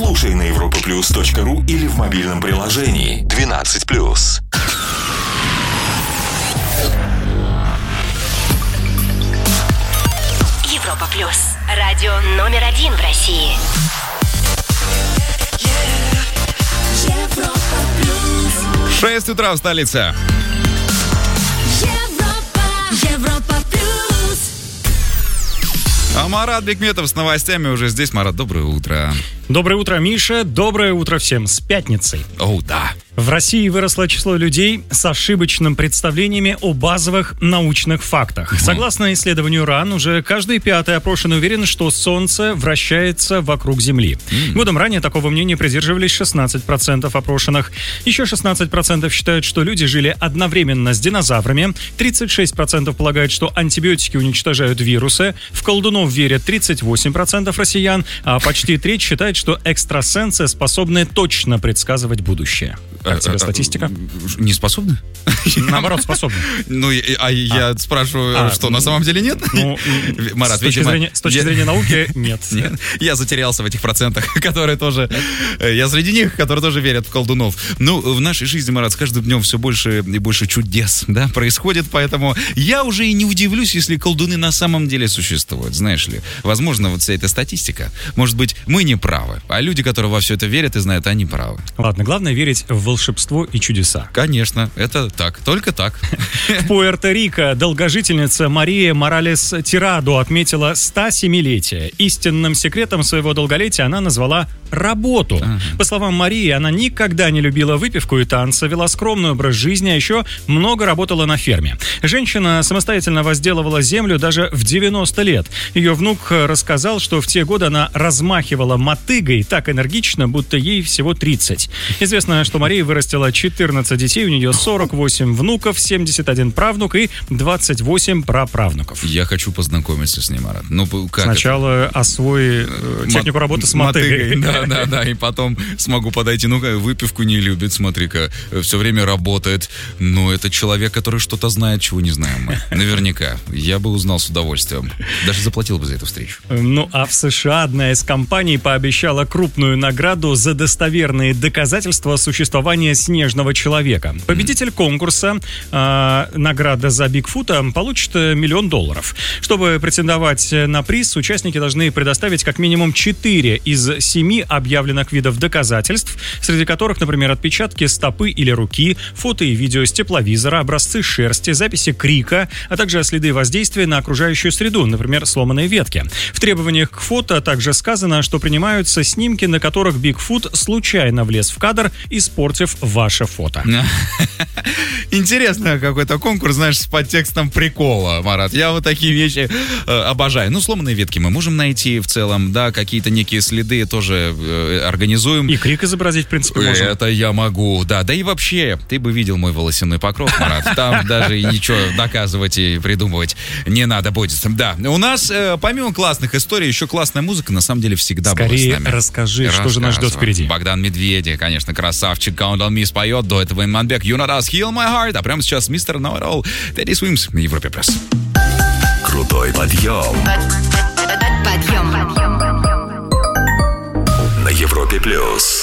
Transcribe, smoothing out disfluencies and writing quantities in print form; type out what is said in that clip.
Слушай на europaplus.ru или в мобильном приложении 12+. Европа Плюс. Радио номер 1 в России. Европа Плюс. 6 утра в столице. Европа Плюс. А Марат Бекметов с новостями уже здесь. Марат, доброе утро. Доброе утро, Миша. Доброе утро всем. С пятницей. О, да. В России выросло число людей с ошибочным представлениями о базовых научных фактах. Согласно исследованию РАН, уже каждый пятый опрошенный уверен, что Солнце вращается вокруг Земли. Годом ранее такого мнения придерживались 16% опрошенных. Еще 16% считают, что люди жили одновременно с динозаврами. 36% полагают, что антибиотики уничтожают вирусы. В колдунов верят 38% россиян, а почти треть считает, что экстрасенсы способны точно предсказавать будущее. Как тебе статистика? Не способны? Наоборот, способны. Ну, я спрашиваю, что на самом деле нет? Ну, Марат, с точки зрения науки, нет. Нет. Я затерялся в этих процентах, которые тоже... Я среди них, которые тоже верят в колдунов. Ну, в нашей жизни, Марат, с каждым днем все больше и больше чудес, да, происходит, поэтому я уже и не удивлюсь, если колдуны на самом деле существуют, знаешь ли. Возможно, вот вся эта статистика, может быть, мы не правы, а люди, которые во все это верят и знают, они правы. Ладно, главное верить в волшебство и чудеса. Конечно, это так, только так. В Пуэрто-Рико долгожительница Мария Моралес Тирадо отметила 107-летие. Истинным секретом своего долголетия она назвала работу. По словам Марии, она никогда не любила выпивку и танцы, вела скромный образ жизни, а еще много работала на ферме. Женщина самостоятельно возделывала землю даже в 90 лет. Ее внук рассказал, что в те годы она размахивала мотыгой так энергично, будто ей всего 30. Известно, что Мария вырастила 14 детей, у нее 48 внуков, 71 правнук и 28 праправнуков. Я хочу познакомиться с ней, Марат. Ну, как сначала освой технику работы с мотыгой. Да, и потом смогу подойти. Ну-ка, выпивку не любит, смотри-ка, все время работает. Ну, это человек, который что-то знает, чего не знаем мы. Наверняка. Я бы узнал с удовольствием. Даже заплатил бы за эту встречу. Ну, а в США одна из компаний пообещала крупную награду за достоверные доказательства существования снежного человека. Победитель конкурса, награда за Бигфута, получит $1 миллион. Чтобы претендовать на приз, участники должны предоставить как минимум 4 из 7 объявленных видов доказательств, среди которых, например, отпечатки стопы или руки, фото и видео с тепловизора, образцы шерсти, записи крика, а также следы воздействия на окружающую среду, например, сломанные ветки. В требованиях к фото также сказано, что принимаются снимки, на которых Бигфут случайно влез в кадр, испортив ваше фото. Интересно, какой-то конкурс, знаешь, с подтекстом прикола, Марат. Я вот такие вещи обожаю. Ну, сломанные ветки мы можем найти в целом, да, какие-то некие следы тоже организуем. И крик изобразить, в принципе, можно. Это я могу, да. Да и вообще, ты бы видел мой волосяной покров, Марат. Там даже ничего доказывать и придумывать не надо будет. Да, у нас, помимо классных историй, еще классная музыка, на самом деле, всегда была с нами. Скорее расскажи, что же нас ждет впереди. Богдан Медведи, конечно, красавчик. Count on Me споет, до этого Иманбек, You Not Us, Heal My Heart, а прямо сейчас Mr. Know It All, Teddy Swims на Европе Плюс. Крутой подъем на Европе Плюс.